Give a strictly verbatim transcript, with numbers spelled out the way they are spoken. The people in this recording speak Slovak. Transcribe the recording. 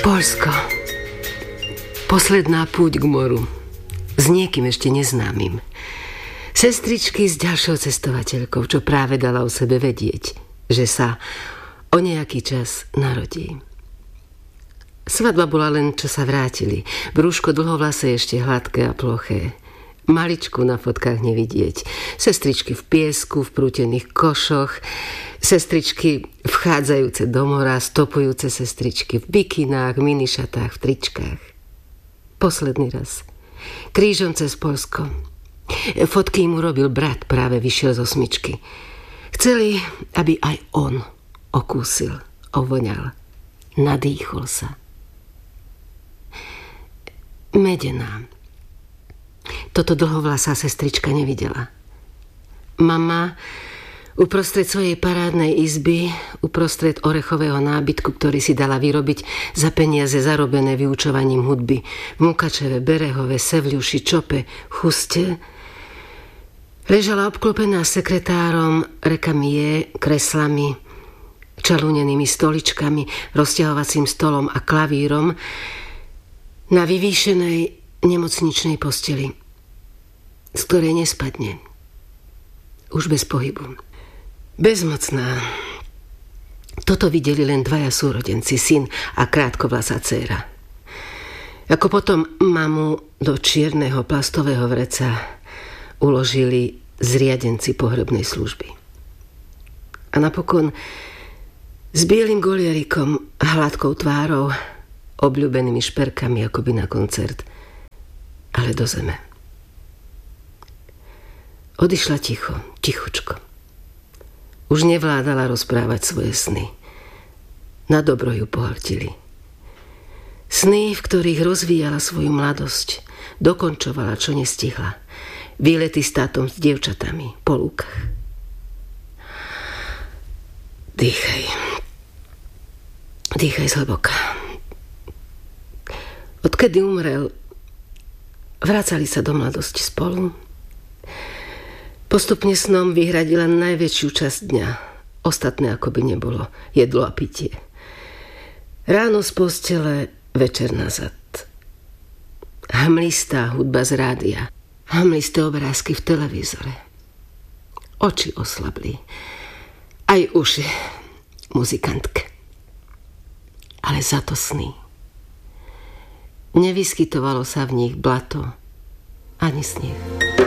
Poľsko. Posledná púť k moru. S niekým ešte neznámym. Sestričky s ďalšou cestovateľkou, čo práve dala o sebe vedieť, že sa o nejaký čas narodí. Svadba bola len, čo sa vrátili. Brúško dlhovlasé ešte hladké a ploché. Maličku na fotkách nevidieť. Sestričky v piesku, v prútených košoch. Sestričky vchádzajúce do mora, stopujúce sestričky v bikinách, minišatách, v tričkách. Posledný raz. Krížom cez Poľsko. Fotky im urobil brat, práve vyšiel z osmičky. Chceli, aby aj on okúsil, ovoňal, nadýchol sa. Medená. Toto dlhovlasá sestrička nevidela. Mama uprostred svojej parádnej izby, uprostred orechového nábytku, ktorý si dala vyrobiť za peniaze zarobené vyučovaním hudby, v Mukačeve, Berehove, Sevľuši, Čope, Chuste, ležala obklopená sekretárom, rekamie, kreslami, čalúnenými stoličkami, rozťahovacím stolom a klavírom na vyvýšenej nemocničnej posteli, z ktorej nespadne. Už bez pohybu. Bezmocná. Toto videli len dvaja súrodenci, syn a krátkovlasá dcéra. Ako potom mamu do čierneho plastového vreca uložili zriadenci pohrebnej služby. A napokon s bielým goliarikom, hladkou tvárou, obľúbenými šperkami akoby na koncert, ale do zeme. Odišla ticho, tichučko. Už nevládala rozprávať svoje sny. Na dobro ju pohltili. Sny, v ktorých rozvíjala svoju mladosť, dokončovala, čo nestihla. Výlety s tátom, s dievčatami, po lúkach. Dýchaj. Dýchaj zhlboka. Odkedy umrel, vracali sa do mladosti spolu. Postupne snom vyhradila najväčšiu časť dňa. Ostatné ako by nebolo. Jedlo a pitie. Ráno z postele, večer nazad. Hmlistá hudba z rádia. Hmlisté obrázky v televízore. Oči oslabli. Aj uši muzikantke. Ale za to sny. Nevyskytovalo sa v nich blato ani sneh.